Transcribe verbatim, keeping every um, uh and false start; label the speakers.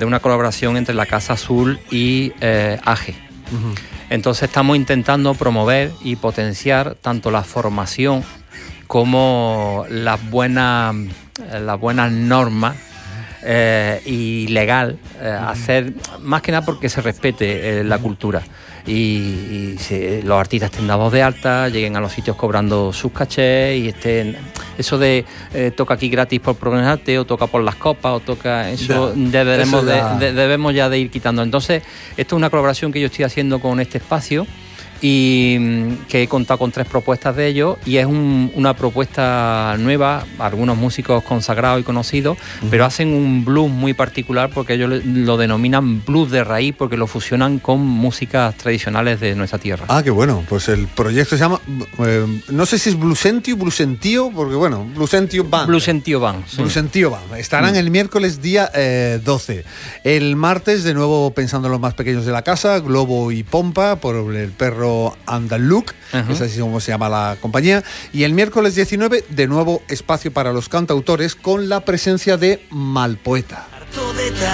Speaker 1: de una colaboración entre la Casa Azul y eh, A G E. Uh-huh. Entonces estamos intentando promover y potenciar tanto la formación como las buenas, las buenas normas eh, y legal, eh, hacer más que nada porque se respete eh, la cultura y, y se, los artistas estén dados de alta, lleguen a los sitios cobrando sus cachés y estén... Eso de eh, toca aquí gratis por programarte o toca por las copas o toca... Eso, ya, deberemos, eso ya... De, de, debemos ya de ir quitando. Entonces, esto es una colaboración que yo estoy haciendo con este espacio y que he contado con tres propuestas de ellos y es un, una propuesta nueva, algunos músicos consagrados y conocidos, uh-huh. pero hacen un blues muy particular porque ellos lo denominan blues de raíz porque lo fusionan con músicas tradicionales de nuestra tierra.
Speaker 2: Ah, qué bueno, pues el proyecto se llama, eh, no sé si es Bluesentio, Bluesentío, porque bueno, Bluesentio Band.
Speaker 1: Bluesentio Band. Sí.
Speaker 2: Bluesentio Band. Estarán mm. el miércoles día eh, doce. El martes, de nuevo pensando en los más pequeños de la casa, Globo y Pompa, por el perro Andaluk, uh-huh. es así como se llama la compañía, y el miércoles diecinueve de nuevo espacio para los cantautores con la presencia de Malpoeta.